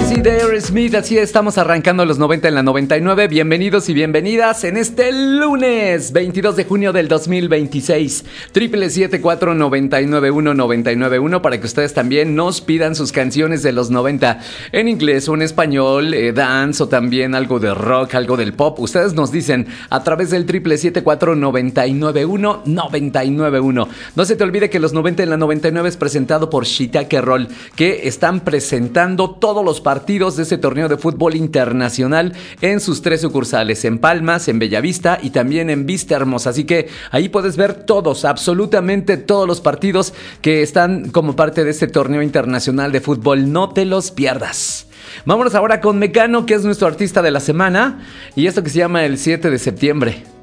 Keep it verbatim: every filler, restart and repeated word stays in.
Legacy de Aerosmith, así estamos arrancando los noventa en la noventa y nueve. Bienvenidos y bienvenidas en este lunes veintidós de junio del dos mil veintiséis. Triple siete cuatro noventa y nueve uno noventa y nueve uno para que ustedes también nos pidan sus canciones de los noventa en inglés o en español, eh, dance o también algo de rock, algo del pop. Ustedes nos dicen a través del triple siete cuatro noventa y nueve uno noventa y nueve uno. No se te olvide que los noventa en la noventa y nueve es presentado por Shiitake Roll, que están presentando todos los partidos de este torneo de fútbol internacional en sus tres sucursales, en Palmas, en Bellavista y también en Vista Hermosa. Así que ahí puedes ver todos, absolutamente todos los partidos que están como parte de este torneo internacional de fútbol. No te los pierdas. Vámonos ahora con Mecano, que es nuestro artista de la semana, y esto que se llama el siete de septiembre.